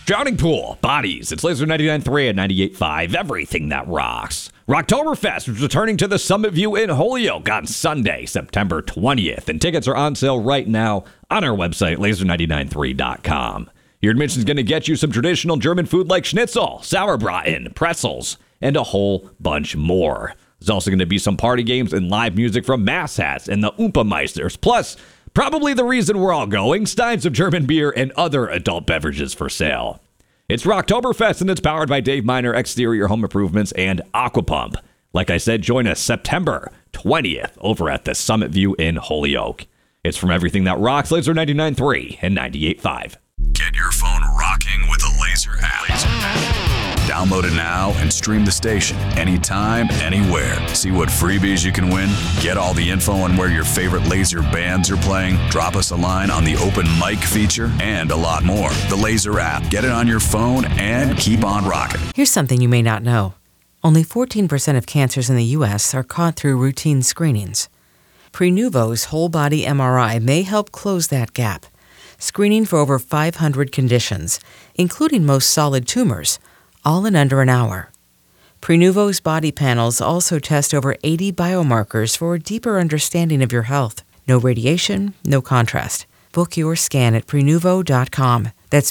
Drowning Pool, Bodies. It's Laser 99.3 and 98.5. Everything that rocks. Rocktoberfest is returning to the Summit View in Holyoke on Sunday, September 20th. And tickets are on sale right now on our website, laser993.com. Your admission is going to get you some traditional German food like schnitzel, sauerbraten, pretzels, and a whole bunch more. There's also going to be some party games and live music from Mass Hats and the Oompa Meisters. Plus, probably the reason we're all going, steins of German beer and other adult beverages for sale. It's Rocktoberfest, and it's powered by Dave Miner Exterior Home Improvements and Aquapump. Like I said, join us September 20th over at the Summit View in Holyoke. It's from Everything That Rocks, Laser 99.3 and 98.5. Get your phone rocking with the Laser app. Download it now and stream the station anytime, anywhere. See what freebies you can win, get all the info on where your favorite Laser bands are playing, drop us a line on the open mic feature, and a lot more. The Laser app. Get it on your phone and keep on rocking. Here's something you may not know. Only 14% of cancers in the U.S. are caught through routine screenings. Prenuvo's whole-body MRI may help close that gap, screening for over 500 conditions, including most solid tumors, all in under an hour. Prenuvo's body panels also test over 80 biomarkers for a deeper understanding of your health. No radiation, no contrast. Book your scan at Prenuvo.com. That's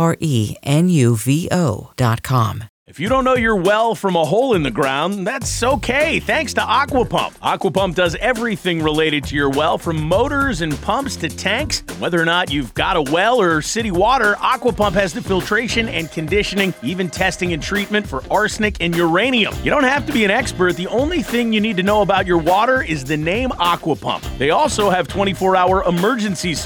Prenuvo.com. If you don't know your well from a hole in the ground, that's okay, thanks to Aquapump. Aquapump does everything related to your well, from motors and pumps to tanks. And whether or not you've got a well or city water, Aquapump has the filtration and conditioning, even testing and treatment for arsenic and uranium. You don't have to be an expert. The only thing you need to know about your water is the name Aquapump. They also have 24-hour emergency